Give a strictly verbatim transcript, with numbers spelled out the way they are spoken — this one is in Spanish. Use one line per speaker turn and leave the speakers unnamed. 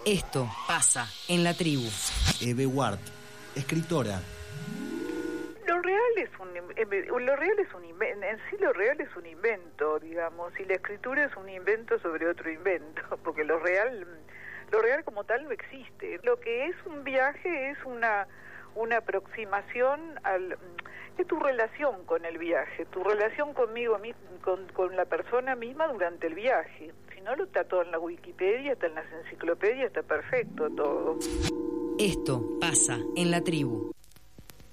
Esto pasa en la tribu.
Eve Ward, escritora.
Lo real es un lo real es un invento, en sí lo real es un invento, digamos, y la escritura es un invento sobre otro invento, porque lo real lo real como tal no existe. Lo que es un viaje es una una aproximación al es tu relación con el viaje, tu relación conmigo, con, con la persona misma durante el viaje. Si no, lo está todo en la Wikipedia, está en las enciclopedias, está perfecto todo.
Esto pasa en la tribu.